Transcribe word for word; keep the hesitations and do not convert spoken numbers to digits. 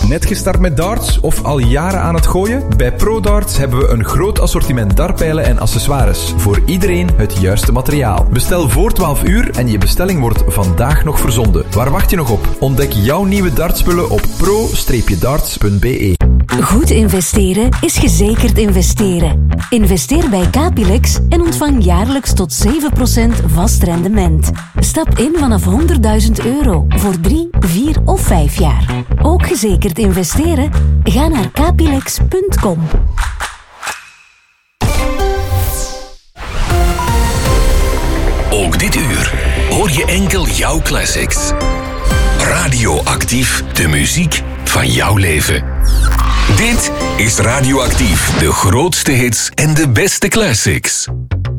Net gestart met darts of al jaren aan het gooien? Bij ProDarts hebben we een groot assortiment dartpijlen en accessoires. Voor iedereen het juiste materiaal. Bestel voor twaalf uur en je bestelling wordt vandaag nog verzonden. Waar wacht je nog op? Ontdek jouw nieuwe dartspullen op pro darts punt b e. Goed investeren is gezekerd investeren. Investeer bij Capilex en ontvang jaarlijks tot zeven procent vast rendement. Stap in vanaf honderdduizend euro voor drie, vier of vijf jaar. Ook gezekerd investeren? Ga naar capilex punt com. Ook dit uur hoor je enkel jouw classics. Radioactief, de muziek van jouw leven. Dit is Radioactief, de grootste hits en de beste classics.